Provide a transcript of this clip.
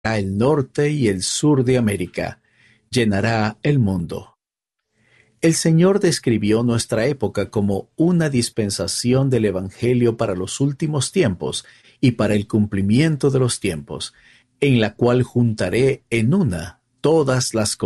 el norte y el sur de América, llenará el mundo. El Señor describió nuestra época como una dispensación del Evangelio para los últimos tiempos y para el cumplimiento de los tiempos, en la cual juntaré en una todas las cosas